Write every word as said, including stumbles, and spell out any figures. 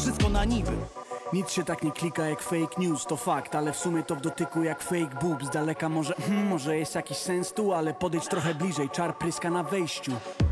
wszystko na niby. Nic się tak nie klika jak fake news, to fakt, ale w sumie to w dotyku jak fake boob. Z daleka może, hmm, może jest jakiś sens tu, ale podejdź trochę bliżej, czar pryska na wejściu.